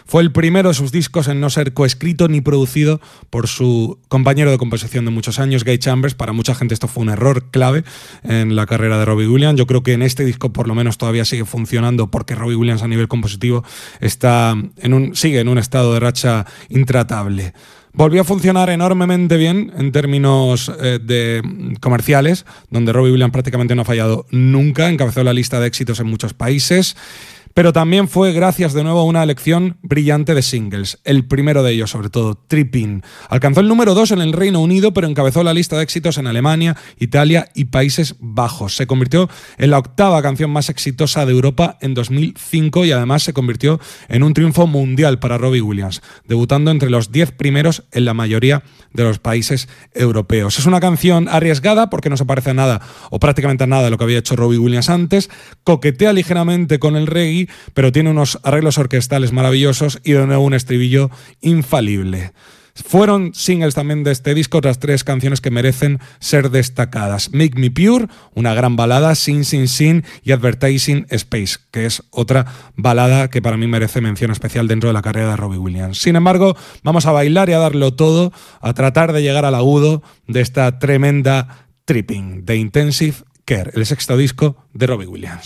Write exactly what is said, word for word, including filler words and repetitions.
Fue el primero de sus discos en no ser coescrito ni producido por su compañero de composición de muchos años, Guy Chambers. Para mucha gente esto fue un error clave en la carrera de Robbie Williams. Yo creo que en este disco por lo menos todavía sigue funcionando, porque Robbie Williams a nivel compositivo está en un, sigue en un estado de racha intratable. Volvió a funcionar enormemente bien en términos eh, de comerciales, donde Robbie Williams prácticamente no ha fallado nunca, encabezó la lista de éxitos en muchos países, pero también fue gracias de nuevo a una elección brillante de singles. El primero de ellos, sobre todo, Tripping. Alcanzó el número dos en el Reino Unido, pero encabezó la lista de éxitos en Alemania, Italia y Países Bajos. Se convirtió en la octava canción más exitosa de Europa en dos mil cinco y además se convirtió en un triunfo mundial para Robbie Williams, debutando entre los diez primeros en la mayoría de los países europeos. Es una canción arriesgada porque no se parece a nada o prácticamente a nada de lo que había hecho Robbie Williams antes, coquetea ligeramente con el reggae, pero tiene unos arreglos orquestales maravillosos y de nuevo un estribillo infalible. Fueron singles también de este disco otras tres canciones que merecen ser destacadas: Make Me Pure, una gran balada, Sin Sin Sin y Advertising Space, que es otra balada que para mí merece mención especial dentro de la carrera de Robbie Williams. Sin embargo, vamos a bailar y a darlo todo, a tratar de llegar al agudo de esta tremenda Tripping de Intensive Care, el sexto disco de Robbie Williams.